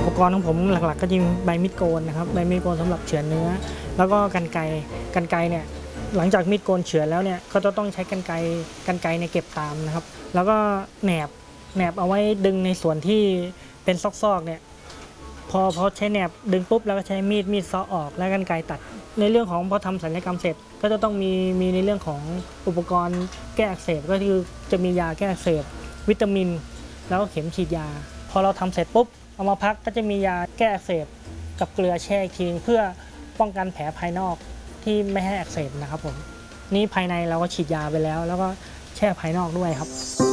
ปกรณ์ของผมหลักๆก็จะมีใบมีดโกนนะครับใบมีดโกนสำหรับเฉือนเนื้อแล้วก็กรรไกรเนี่ยหลังจากมีดโกนเฉือนแล้วเนี่ยก็จะต้องใช้กรรไกรในเก็บตามนะครับแล้วก็แหนบเอาไว้ดึงในส่วนที่เป็นซอกๆเนี่ยพอใช้แหนบดึงปุ๊บแล้วก็ใช้มีดซ้อออกแล้วกรรไกรตัดในเรื่องของพอทำศัลยกรรมเสร็จก็จะต้องมีในเรื่องของอุปกรณ์แก้อักเสบก็คือจะมียาแก้อักเสบวิตามินแล้วก็เข็มฉีดยาพอเราทำเสร็จปุ๊บเอามาพักก็จะมียาแก้อักเสบกับเกลือแช่ทิ้งเพื่อป้องกันแผลภายนอกที่ไม่ให้อักเสบนะครับผมนี่ภายในเราก็ฉีดยาไปแล้วก็แช่ภายนอกด้วยครับ